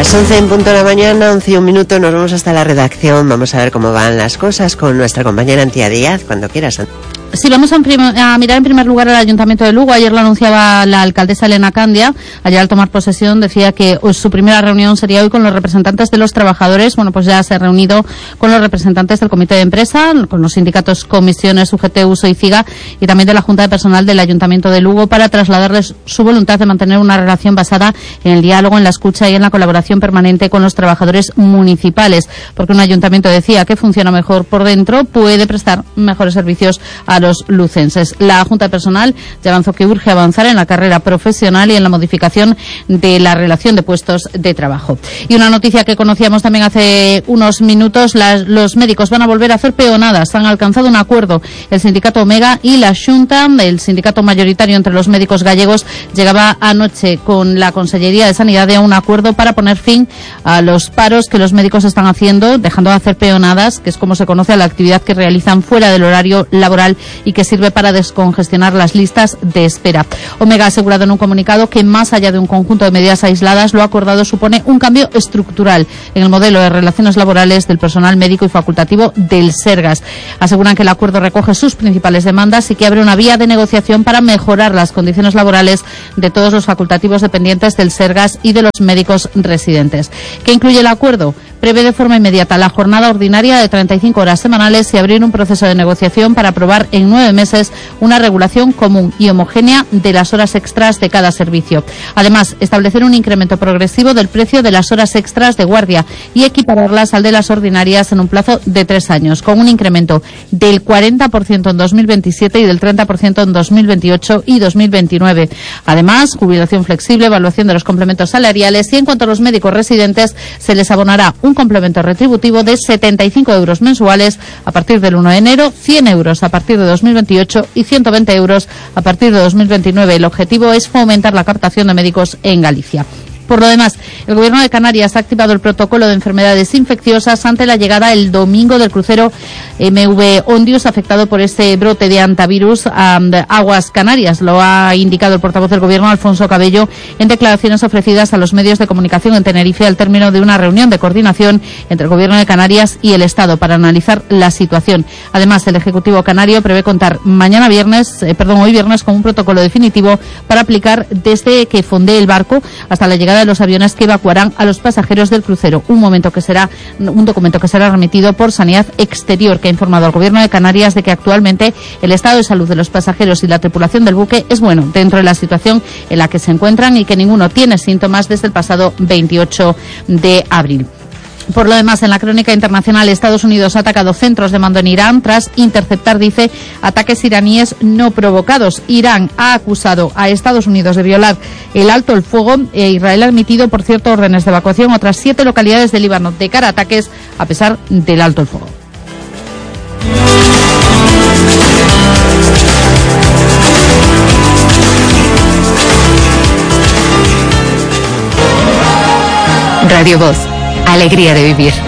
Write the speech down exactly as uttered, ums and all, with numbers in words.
Las once en punto de la mañana, once y un minuto, nos vamos hasta la redacción. Vamos a ver cómo van las cosas con nuestra compañera Antía Díaz, cuando quieras. Sí, vamos a, a mirar en primer lugar al Ayuntamiento de Lugo. Ayer lo anunciaba la alcaldesa Elena Candia. Ayer al tomar posesión decía que su primera reunión sería hoy con los representantes de los trabajadores. Bueno, pues ya se ha reunido con los representantes del Comité de Empresa, con los sindicatos Comisiones, U G T, U S O y C I G A, y también de la Junta de Personal del Ayuntamiento de Lugo, para trasladarles su voluntad de mantener una relación basada en el diálogo, en la escucha y en la colaboración permanente con los trabajadores municipales. Porque un ayuntamiento, decía, que funciona mejor por dentro puede prestar mejores servicios a los lucenses. La Junta de Personal ya avanzó que urge avanzar en la carrera profesional y en la modificación de la relación de puestos de trabajo. Y una noticia que conocíamos también hace unos minutos: las, los médicos van a volver a hacer peonadas. Han alcanzado un acuerdo el sindicato Omega y la Xunta, el sindicato mayoritario entre los médicos gallegos, llegaba anoche con la Consellería de Sanidad a un acuerdo para poner fin a los paros que los médicos están haciendo, dejando de hacer peonadas, que es como se conoce a la actividad que realizan fuera del horario laboral y que sirve para descongestionar las listas de espera. Omega ha asegurado en un comunicado que, más allá de un conjunto de medidas aisladas, lo acordado supone un cambio estructural en el modelo de relaciones laborales del personal médico y facultativo del Sergas. Aseguran que el acuerdo recoge sus principales demandas y que abre una vía de negociación para mejorar las condiciones laborales de todos los facultativos dependientes del Sergas y de los médicos residentes. ¿Qué incluye el acuerdo? Prevé de forma inmediata la jornada ordinaria de treinta y cinco horas semanales y abrir un proceso de negociación para aprobar en nueve meses una regulación común y homogénea de las horas extras de cada servicio. Además, establecer un incremento progresivo del precio de las horas extras de guardia y equipararlas al de las ordinarias en un plazo de tres años, con un incremento del cuarenta por ciento en dos mil veintisiete y del treinta por ciento en dos mil veintiocho y dos mil veintinueve. Además, jubilación flexible, evaluación de los complementos salariales, y en cuanto a los médicos residentes, se les abonará un complemento retributivo de setenta y cinco euros mensuales a partir del uno de enero, cien euros a partir de dos mil veintiocho y ciento veinte euros a partir de dos mil veintinueve. El objetivo es fomentar la captación de médicos en Galicia. Por lo demás, el Gobierno de Canarias ha activado el protocolo de enfermedades infecciosas ante la llegada el domingo del crucero M V Ondius, afectado por este brote de antivirus a aguas canarias. Lo ha indicado el portavoz del Gobierno, Alfonso Cabello, en declaraciones ofrecidas a los medios de comunicación en Tenerife al término de una reunión de coordinación entre el Gobierno de Canarias y el Estado para analizar la situación. Además, el Ejecutivo canario prevé contar mañana viernes, eh, perdón, hoy viernes, con un protocolo definitivo para aplicar desde que fondee el barco hasta la llegada de los aviones que evacuarán a los pasajeros del crucero, un momento que será un documento que será remitido por Sanidad Exterior, que ha informado al Gobierno de Canarias de que actualmente el estado de salud de los pasajeros y la tripulación del buque es bueno dentro de la situación en la que se encuentran y que ninguno tiene síntomas desde el pasado veintiocho de abril. Por lo demás, en la crónica internacional, Estados Unidos ha atacado centros de mando en Irán tras interceptar, dice, ataques iraníes no provocados. Irán ha acusado a Estados Unidos de violar el alto el fuego e Israel ha emitido, por cierto, órdenes de evacuación a otras siete localidades del Líbano de cara a ataques a pesar del alto el fuego. Radio Voz. Alegría de vivir.